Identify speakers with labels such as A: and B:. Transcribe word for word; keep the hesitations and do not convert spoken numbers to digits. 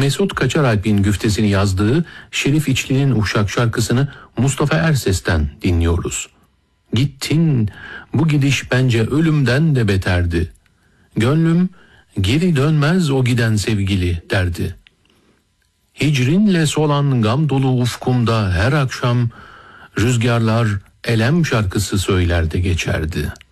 A: Mesut Kaçaralp'in güftesini yazdığı Şerif İçli'nin Uşak şarkısını Mustafa Erses'ten dinliyoruz. Gittin, bu gidiş bence ölümden de beterdi. Gönlüm geri dönmez o giden sevgili derdi. Hicrinle solan gam dolu ufkumda her akşam rüzgarlar elem şarkısı söylerdi geçerdi.